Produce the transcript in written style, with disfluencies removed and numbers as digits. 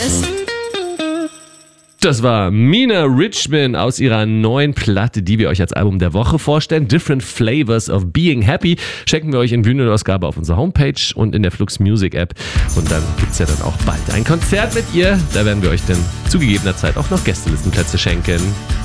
Das war Mina Richman aus ihrer neuen Platte, die wir euch als Album der Woche vorstellen. Different Flavors of Being Happy. Schenken wir euch in Vinyl-Ausgabe auf unserer Homepage und in der Flux Music App. Und dann gibt es ja dann auch bald ein Konzert mit ihr. Da werden wir euch dann zu gegebener Zeit auch noch Gästelistenplätze schenken.